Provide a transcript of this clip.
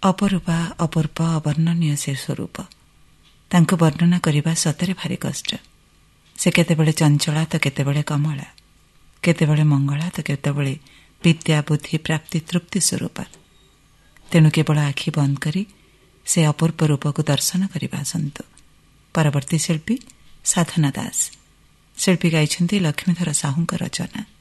ଅପରୂପା ଅପୂର୍ବ ଅବର୍ଣ୍ଣନୀୟ ସେ ସ୍ୱରୂପ। ତାଙ୍କୁ ବର୍ଣ୍ଣନା କରିବା ସତରେ ଭାରି କଷ୍ଟ। ସେ କେତେବେଳେ ଚଞ୍ଚଳା ତ କେତେବେଳେ କମଳା, କେତେବେଳେ ମଙ୍ଗଳା ତ କେତେବେଳେ ବିଦ୍ୟା ବୁଦ୍ଧି ପ୍ରାପ୍ତି ତୃପ୍ତି ସ୍ୱରୂପ। ତେଣୁ କେବଳ ଆଖି ବନ୍ଦ କରି ସେ ଅପୂର୍ବ ରୂପକୁ ଦର୍ଶନ କରିବା ଆସନ୍ତୁ। ପରବର୍ତ୍ତୀ ଶିଳ୍ପୀ ସାଧନା ଦାସ। ଶିଳ୍ପୀ ଗାଇଛନ୍ତି ଲକ୍ଷ୍ମୀଧର ସାହୁଙ୍କ ରଚନା।